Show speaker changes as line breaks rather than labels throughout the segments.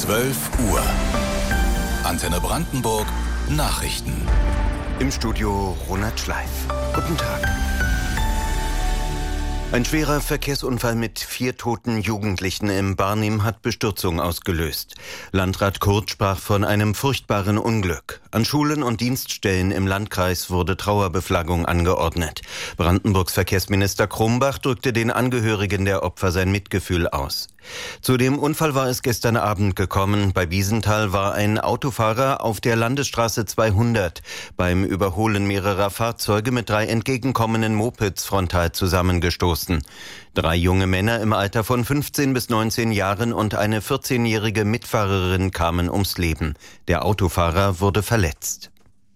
12 Uhr. Antenne Brandenburg Nachrichten.
Im Studio Ronald Schleif. Guten Tag. Ein schwerer Verkehrsunfall mit 4 toten Jugendlichen im Barnim hat Bestürzung ausgelöst. Landrat Kurt sprach von einem furchtbaren Unglück. An Schulen und Dienststellen im Landkreis wurde Trauerbeflaggung angeordnet. Brandenburgs Verkehrsminister Krumbach drückte den Angehörigen der Opfer sein Mitgefühl aus. Zu dem Unfall war es gestern Abend gekommen. Bei Wiesenthal war ein Autofahrer auf der Landesstraße 200 beim Überholen mehrerer Fahrzeuge mit 3 entgegenkommenden Mopeds frontal zusammengestoßen. 3 junge Männer im Alter von 15 bis 19 Jahren und eine 14-jährige Mitfahrerin kamen ums Leben. Der Autofahrer wurde verletzt.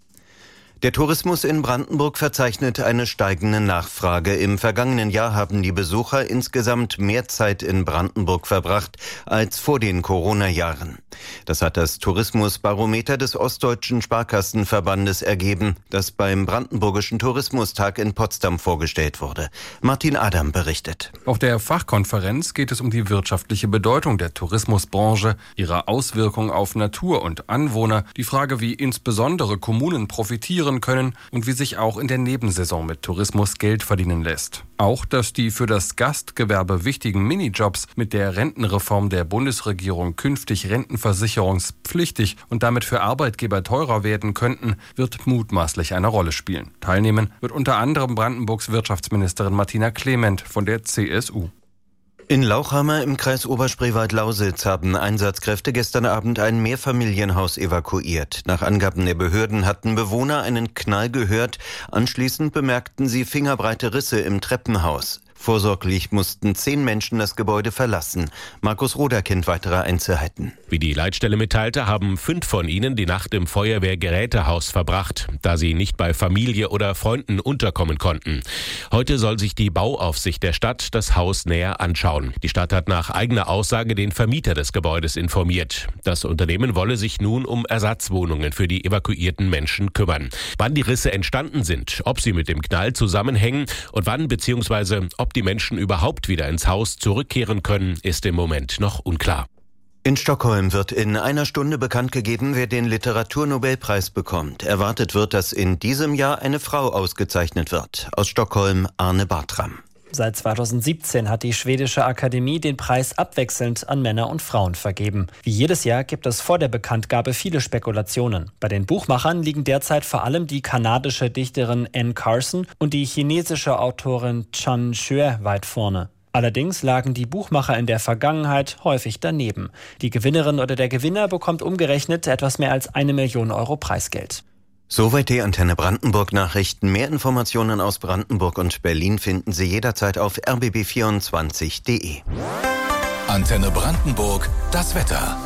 Der Tourismus in Brandenburg verzeichnet eine steigende Nachfrage. Im vergangenen Jahr haben die Besucher insgesamt mehr Zeit in Brandenburg verbracht als vor den Corona-Jahren. Das hat das Tourismusbarometer des Ostdeutschen Sparkassenverbandes ergeben, das beim Brandenburgischen Tourismustag in Potsdam vorgestellt wurde. Martin Adam berichtet.
Auf der Fachkonferenz geht es um die wirtschaftliche Bedeutung der Tourismusbranche, ihre Auswirkungen auf Natur und Anwohner, die Frage, wie insbesondere Kommunen profitieren können und wie sich auch in der Nebensaison mit Tourismus Geld verdienen lässt. Auch, dass die für das Gastgewerbe wichtigen Minijobs mit der Rentenreform der Bundesregierung künftig rentenversicherungspflichtig und damit für Arbeitgeber teurer werden könnten, wird mutmaßlich eine Rolle spielen. Teilnehmen wird unter anderem Brandenburgs Wirtschaftsministerin Martina Clement von der CSU.
In Lauchhammer im Kreis Oberspreewald-Lausitz haben Einsatzkräfte gestern Abend ein Mehrfamilienhaus evakuiert. Nach Angaben der Behörden hatten Bewohner einen Knall gehört. Anschließend bemerkten sie fingerbreite Risse im Treppenhaus. Vorsorglich mussten 10 Menschen das Gebäude verlassen. Markus Roder kennt weitere Einzelheiten.
Wie die Leitstelle mitteilte, haben 5 von ihnen die Nacht im Feuerwehrgerätehaus verbracht, da sie nicht bei Familie oder Freunden unterkommen konnten. Heute soll sich die Bauaufsicht der Stadt das Haus näher anschauen. Die Stadt hat nach eigener Aussage den Vermieter des Gebäudes informiert. Das Unternehmen wolle sich nun um Ersatzwohnungen für die evakuierten Menschen kümmern. Wann die Risse entstanden sind, ob sie mit dem Knall zusammenhängen und wann bzw. ob die Menschen überhaupt wieder ins Haus zurückkehren können, ist im Moment noch unklar.
In Stockholm wird in einer Stunde bekannt gegeben, wer den Literaturnobelpreis bekommt. Erwartet wird, dass in diesem Jahr eine Frau ausgezeichnet wird. Aus Stockholm Arne Bartram.
Seit 2017 hat die Schwedische Akademie den Preis abwechselnd an Männer und Frauen vergeben. Wie jedes Jahr gibt es vor der Bekanntgabe viele Spekulationen. Bei den Buchmachern liegen derzeit vor allem die kanadische Dichterin Anne Carson und die chinesische Autorin Chan Xue weit vorne. Allerdings lagen die Buchmacher in der Vergangenheit häufig daneben. Die Gewinnerin oder der Gewinner bekommt umgerechnet etwas mehr als 1 Million Euro Preisgeld.
Soweit die Antenne Brandenburg Nachrichten. Mehr Informationen aus Brandenburg und Berlin finden Sie jederzeit auf rbb24.de.
Antenne Brandenburg, das Wetter.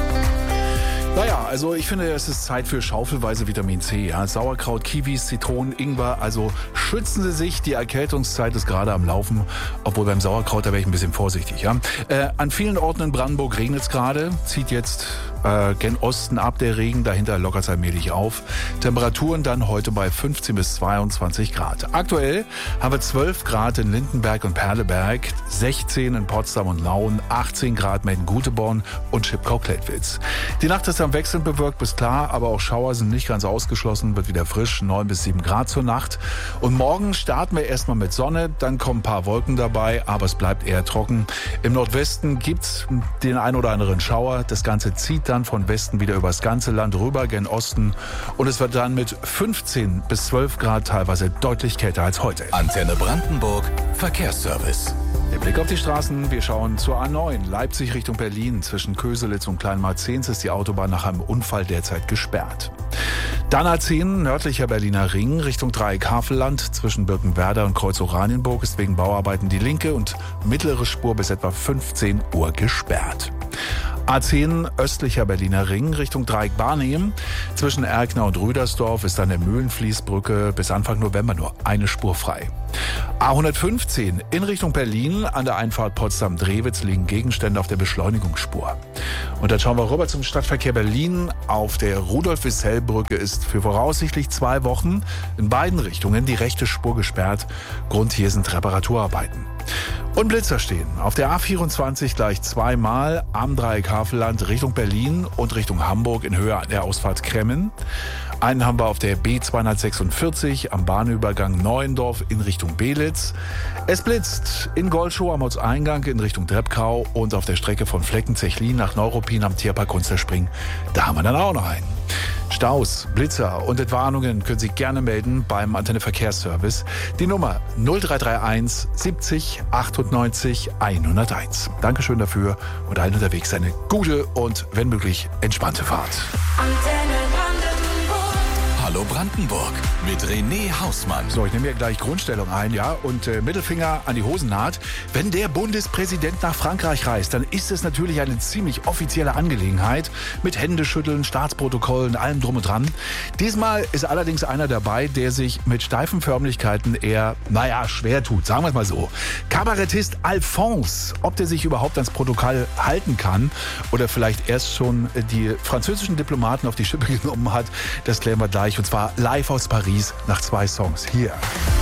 Naja, also ich finde, es ist Zeit für schaufelweise Vitamin C. Ja? Sauerkraut, Kiwis, Zitronen, Ingwer. Also schützen Sie sich, die Erkältungszeit ist gerade am Laufen. Obwohl beim Sauerkraut, da wäre ich ein bisschen vorsichtig. Ja? An vielen Orten in Brandenburg regnet es gerade, zieht jetzt gen Osten ab der Regen, dahinter lockert es allmählich auf. Temperaturen dann heute bei 15 bis 22 Grad. Aktuell haben wir 12 Grad in Lindenberg und Perleberg, 16 in Potsdam und Lauen, 18 Grad in Guteborn und Schipkau-Klettwitz. Die Nacht ist am Wechseln bewölkt bis klar, aber auch Schauer sind nicht ganz ausgeschlossen, wird wieder frisch, 9 bis 7 Grad zur Nacht. Und morgen starten wir erstmal mit Sonne, dann kommen ein paar Wolken dabei, aber es bleibt eher trocken. Im Nordwesten gibt's den ein oder anderen Schauer, das Ganze zieht dann von Westen wieder übers ganze Land rüber gen Osten und es wird dann mit 15 bis 12 Grad teilweise deutlich kälter als heute.
Antenne Brandenburg, Verkehrsservice.
Der Blick auf die Straßen, wir schauen zur A9, Leipzig Richtung Berlin. Zwischen Köselitz und Kleinmarzens ist die Autobahn nach einem Unfall derzeit gesperrt. Dann A10, nördlicher Berliner Ring, Richtung Dreieck Havelland. Zwischen Birkenwerder und Kreuz Oranienburg ist wegen Bauarbeiten die linke und mittlere Spur bis etwa 15 Uhr gesperrt. A10 östlicher Berliner Ring Richtung Dreieck Barnim. Zwischen Erkner und Rüdersdorf ist an der Mühlenfließbrücke bis Anfang November nur eine Spur frei. A115 in Richtung Berlin an der Einfahrt Potsdam-Drewitz liegen Gegenstände auf der Beschleunigungsspur. Und dann schauen wir rüber zum Stadtverkehr Berlin. Auf der Rudolf-Wissell-Brücke ist für voraussichtlich 2 Wochen in beiden Richtungen die rechte Spur gesperrt. Grund hier sind Reparaturarbeiten. Und Blitzer stehen auf der A24 gleich zweimal am Dreieck Havelland Richtung Berlin und Richtung Hamburg in Höhe der Ausfahrt Kremmen. Einen haben wir auf der B246 am Bahnübergang Neuendorf in Richtung Belitz. Es blitzt in Golschow am Ortseingang in Richtung Drebkau und auf der Strecke von Fleckenzechlin nach Neuruppin am Tierpark Kunsterspring. Da haben wir dann auch noch einen. Staus, Blitzer und Entwarnungen können Sie gerne melden beim Antenne Verkehrsservice. Die Nummer 0331 70 98 101. Dankeschön dafür und allen unterwegs eine gute und wenn möglich entspannte Fahrt.
Antenne Hallo Brandenburg mit René Hausmann.
So, ich nehme hier gleich Grundstellung ein, ja, und Mittelfinger an die Hosennaht. Wenn der Bundespräsident nach Frankreich reist, dann ist es natürlich eine ziemlich offizielle Angelegenheit mit Händeschütteln, Staatsprotokollen, allem drum und dran. Diesmal ist allerdings einer dabei, der sich mit steifen Förmlichkeiten eher, schwer tut, sagen wir es mal so. Kabarettist Alphonse, ob der sich überhaupt ans Protokoll halten kann oder vielleicht erst schon die französischen Diplomaten auf die Schippe genommen hat, das klären wir gleich. Und zwar live aus Paris nach 2 Songs hier.